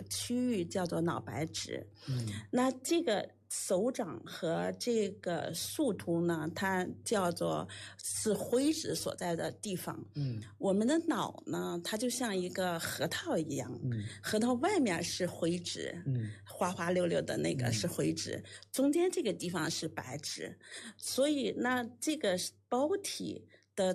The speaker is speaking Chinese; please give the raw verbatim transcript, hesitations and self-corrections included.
区域叫做脑白质。 嗯， 那这个手掌和这个树突呢，它叫做是灰质所在的地方。 嗯， 我们的脑呢，它就像一个核桃一样， 嗯， 核桃外面是灰质， 嗯， 花花溜溜的那个是灰质，嗯、中间这个地方是白质，所以那这个包体